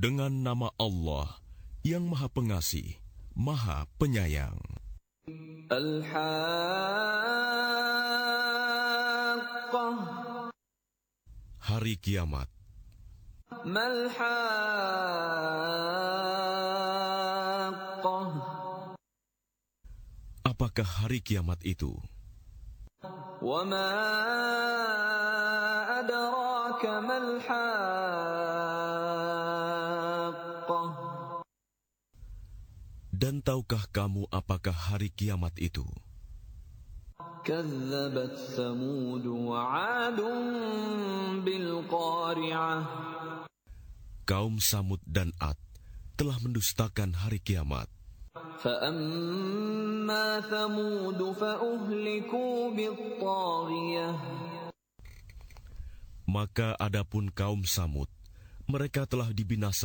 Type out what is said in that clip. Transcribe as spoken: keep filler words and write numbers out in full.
Dengan nama Allah yang Maha Pengasih, Maha Penyayang. Al-Haqqah. Hari Kiamat. Mal-Haqqah. Apakah hari kiamat itu? Wa ma adraka mal-Haqqah. Dan tahukah kamu apakah hari kiamat itu? Kazzabat Thamud wa 'Adun bil qari'ah. Kaum Samud dan Ad telah mendustakan hari kiamat. فَأَمَّا ثَمُودُ فَأُهْلِكُوا بِالطَّاغِيَةِ. Maka adapun kaum Samud, mereka telah dibinasakan